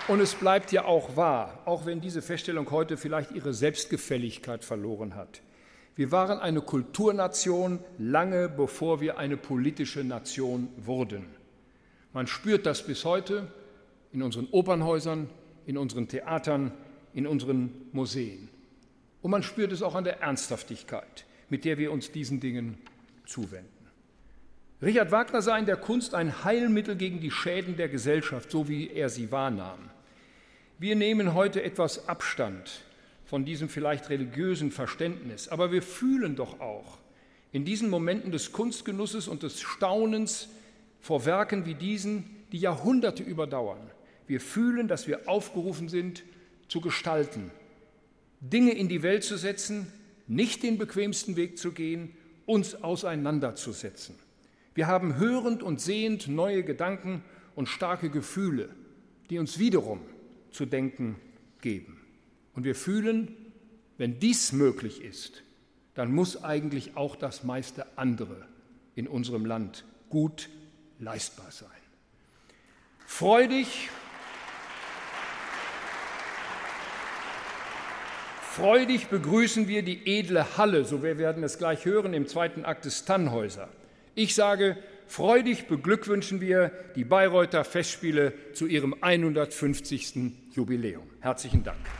Und es bleibt ja auch wahr, auch wenn diese Feststellung heute vielleicht ihre Selbstgefälligkeit verloren hat. Wir waren eine Kulturnation lange bevor wir eine politische Nation wurden. Man spürt das bis heute in unseren Opernhäusern, in unseren Theatern, in unseren Museen. Und man spürt es auch an der Ernsthaftigkeit, mit der wir uns diesen Dingen zuwenden. Richard Wagner sah in der Kunst ein Heilmittel gegen die Schäden der Gesellschaft, so wie er sie wahrnahm. Wir nehmen heute etwas Abstand von diesem vielleicht religiösen Verständnis, aber wir fühlen doch auch in diesen Momenten des Kunstgenusses und des Staunens vor Werken wie diesen, die Jahrhunderte überdauern. Wir fühlen, dass wir aufgerufen sind, zu gestalten, Dinge in die Welt zu setzen, nicht den bequemsten Weg zu gehen, uns auseinanderzusetzen. Wir haben hörend und sehend neue Gedanken und starke Gefühle, die uns wiederum zu denken geben. Und wir fühlen, wenn dies möglich ist, dann muss eigentlich auch das meiste andere in unserem Land gut leistbar sein. Freudig begrüßen wir die edle Halle, so wir werden es gleich hören im zweiten Akt des Tannhäuser. Ich sage, freudig beglückwünschen wir die Bayreuther Festspiele zu ihrem 150. Jubiläum. Herzlichen Dank.